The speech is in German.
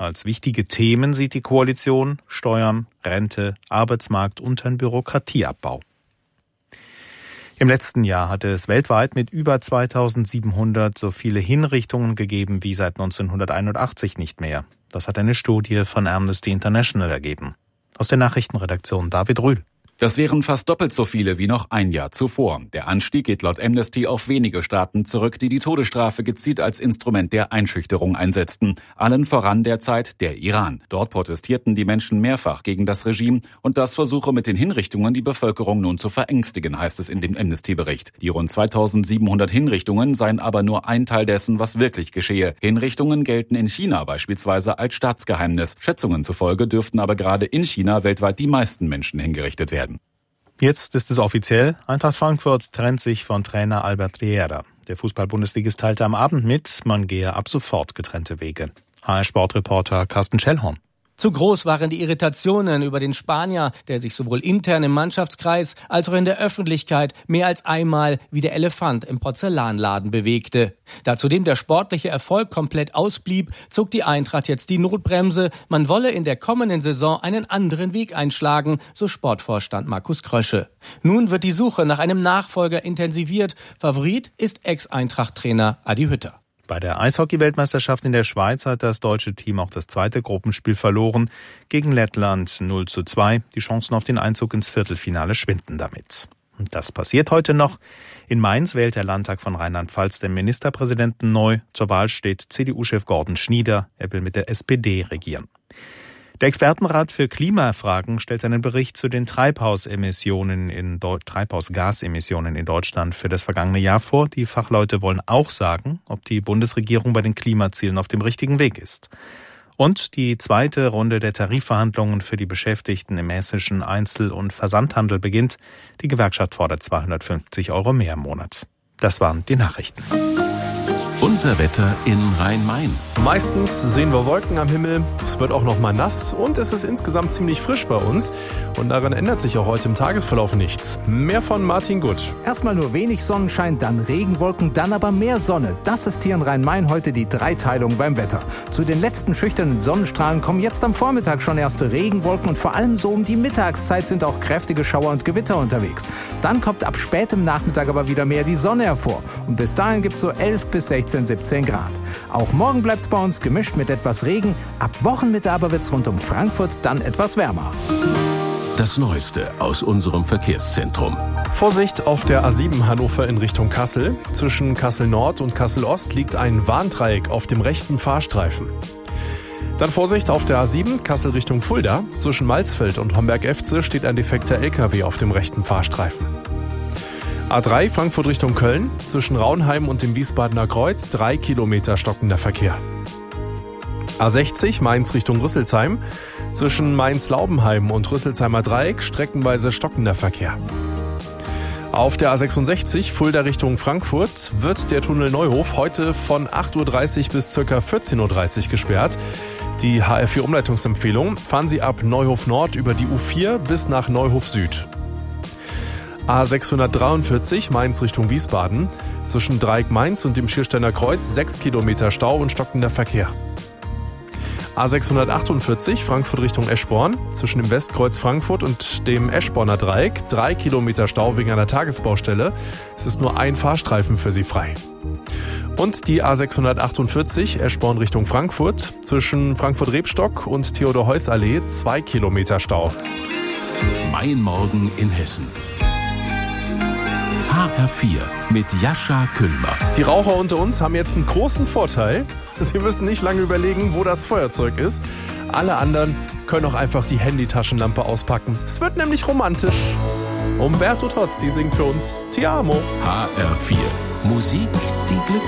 Als wichtige Themen sieht die Koalition Steuern, Rente, Arbeitsmarkt und einen Bürokratieabbau. Im letzten Jahr hatte es weltweit mit über 2700 so viele Hinrichtungen gegeben wie seit 1981 nicht mehr. Das hat eine Studie von Amnesty International ergeben. Aus der Nachrichtenredaktion David Rühl. Das wären fast doppelt so viele wie noch ein Jahr zuvor. Der Anstieg geht laut Amnesty auf wenige Staaten zurück, die die Todesstrafe gezielt als Instrument der Einschüchterung einsetzten. Allen voran derzeit der Iran. Dort protestierten die Menschen mehrfach gegen das Regime und das versuche mit den Hinrichtungen die Bevölkerung nun zu verängstigen, heißt es in dem Amnesty-Bericht. Die rund 2700 Hinrichtungen seien aber nur ein Teil dessen, was wirklich geschehe. Hinrichtungen gelten in China beispielsweise als Staatsgeheimnis. Schätzungen zufolge dürften aber gerade in China weltweit die meisten Menschen hingerichtet werden. Jetzt ist es offiziell. Eintracht Frankfurt trennt sich von Trainer Albert Riera. Der Fußball-Bundesligist teilte am Abend mit, man gehe ab sofort getrennte Wege. HR-Sportreporter Carsten Schellhorn. Zu groß waren die Irritationen über den Spanier, der sich sowohl intern im Mannschaftskreis als auch in der Öffentlichkeit mehr als einmal wie der Elefant im Porzellanladen bewegte. Da zudem der sportliche Erfolg komplett ausblieb, zog die Eintracht jetzt die Notbremse. Man wolle in der kommenden Saison einen anderen Weg einschlagen, so Sportvorstand Markus Krösche. Nun wird die Suche nach einem Nachfolger intensiviert. Favorit ist Ex-Eintracht-Trainer Adi Hütter. Bei der Eishockey-Weltmeisterschaft in der Schweiz hat das deutsche Team auch das zweite Gruppenspiel verloren. Gegen Lettland 0:2. Die Chancen auf den Einzug ins Viertelfinale schwinden damit. Und das passiert heute noch. In Mainz wählt der Landtag von Rheinland-Pfalz den Ministerpräsidenten neu. Zur Wahl steht CDU-Chef Gordon Schnieder. Er will mit der SPD regieren. Der Expertenrat für Klimafragen stellt seinen Bericht zu den Treibhausgasemissionen in Deutschland für das vergangene Jahr vor. Die Fachleute wollen auch sagen, ob die Bundesregierung bei den Klimazielen auf dem richtigen Weg ist. Und die zweite Runde der Tarifverhandlungen für die Beschäftigten im hessischen Einzel- und Versandhandel beginnt. Die Gewerkschaft fordert 250 € mehr im Monat. Das waren die Nachrichten. Unser Wetter in Rhein-Main. Meistens sehen wir Wolken am Himmel, es wird auch noch mal nass und es ist insgesamt ziemlich frisch bei uns. Und daran ändert sich auch heute im Tagesverlauf nichts. Mehr von Martin Gutt. Erstmal nur wenig Sonnenschein, dann Regenwolken, dann aber mehr Sonne. Das ist hier in Rhein-Main heute die Dreiteilung beim Wetter. Zu den letzten schüchternen Sonnenstrahlen kommen jetzt am Vormittag schon erste Regenwolken und vor allem so um die Mittagszeit sind auch kräftige Schauer und Gewitter unterwegs. Dann kommt ab spätem Nachmittag aber wieder mehr die Sonne hervor. Und bis dahin gibt es so 11 bis 16, 17 Grad. Auch morgen bleibt es bei uns gemischt mit etwas Regen. Ab Wochenmitte aber wird es rund um Frankfurt dann etwas wärmer. Das Neueste aus unserem Verkehrszentrum. Vorsicht auf der A7 Hannover in Richtung Kassel. Zwischen Kassel Nord und Kassel Ost liegt ein Warndreieck auf dem rechten Fahrstreifen. Dann Vorsicht auf der A7 Kassel Richtung Fulda. Zwischen Malzfeld und Homberg-Efze steht ein defekter LKW auf dem rechten Fahrstreifen. A3 Frankfurt Richtung Köln. Zwischen Raunheim und dem Wiesbadener Kreuz 3 Kilometer stockender Verkehr. A60 Mainz Richtung Rüsselsheim. Zwischen Mainz-Laubenheim und Rüsselsheimer Dreieck streckenweise stockender Verkehr. Auf der A66 Fulda Richtung Frankfurt wird der Tunnel Neuhof heute von 8:30 Uhr bis ca. 14:30 Uhr gesperrt. Die HR4 Umleitungsempfehlung: fahren Sie ab Neuhof Nord über die U4 bis nach Neuhof Süd. A643 Mainz Richtung Wiesbaden. Zwischen Dreieck Mainz und dem Schiersteiner Kreuz 6 Kilometer Stau und stockender Verkehr. A648 Frankfurt Richtung Eschborn. Zwischen dem Westkreuz Frankfurt und dem Eschborner Dreieck 3 Kilometer Stau wegen einer Tagesbaustelle. Es ist nur ein Fahrstreifen für Sie frei. Und die A648 Eschborn Richtung Frankfurt. Zwischen Frankfurt-Rebstock und Theodor-Heuss-Allee 2 Kilometer Stau. Mein Morgen in Hessen. HR4 mit Jascha Kühlmer. Die Raucher unter uns haben jetzt einen großen Vorteil. Sie müssen nicht lange überlegen, wo das Feuerzeug ist. Alle anderen können auch einfach die Handytaschenlampe auspacken. Es wird nämlich romantisch. Umberto Tozzi singt für uns Ti amo. HR4 Musik, die Glück